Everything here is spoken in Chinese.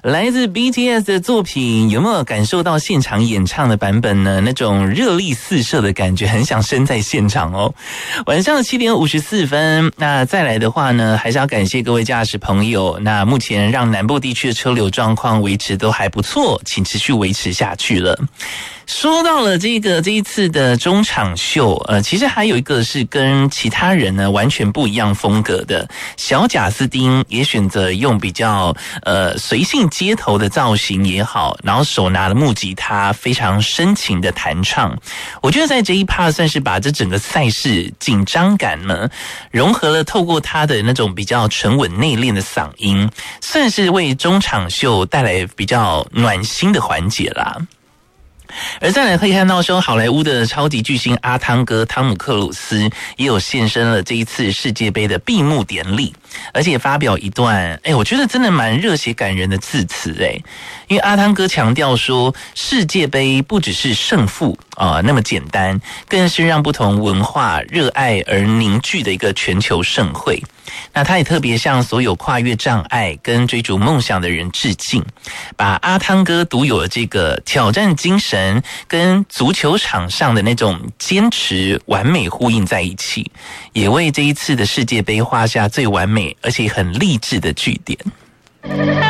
来自 BTS 的作品，有没有感受到现场演唱的版本呢？那种热力四射的感觉，很想身在现场哦。晚上7点54分，那再来的话呢，还是要感谢各位驾驶朋友。那目前让南部地区的车流状况维持都还不错，请持续维持下去了。说到了这一次的中场秀，其实还有一个是跟其他人呢完全不一样风格的。小贾斯汀也选择用比较随性街头的造型也好，然后手拿了木吉他，非常深情的弹唱。我觉得在这一 part 算是把这整个赛事紧张感呢融合了，透过他的那种比较沉稳内敛的嗓音，算是为中场秀带来比较暖心的环节啦。而再来可以看到说，好莱坞的超级巨星阿汤哥汤姆克鲁斯也有现身了这一次世界杯的闭幕典礼，而且发表一段我觉得真的蛮热血感人的致辞因为阿汤哥强调说，世界杯不只是胜负那么简单，更是让不同文化热爱而凝聚的一个全球盛会。那他也特别向所有跨越障碍跟追逐梦想的人致敬，把阿汤哥独有的这个挑战精神跟足球场上的那种坚持完美呼应在一起，也为这一次的世界杯画下最完美而且很励志的句点。